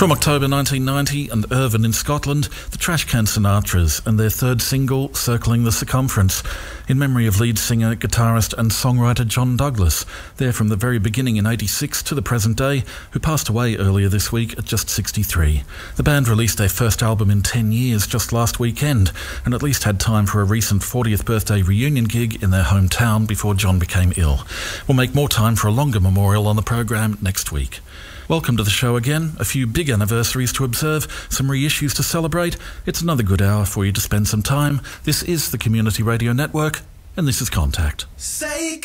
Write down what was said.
From October 1990 and Irvine in Scotland, the Trashcan Sinatras and their third single, Circling the Circumference, in memory of lead singer, guitarist and songwriter John Douglas, there from the very beginning in '86 to the present day, who passed away earlier this week at just 63. The band released their first album in 10 years just last weekend, and at least had time for a recent 40th birthday reunion gig in their hometown before John became ill. We'll make more time for a longer memorial on the program next week. Welcome to the show again. A few big anniversaries to observe, some reissues to celebrate. It's another good hour for you to spend some time. This is the Community Radio Network, and this is Contact.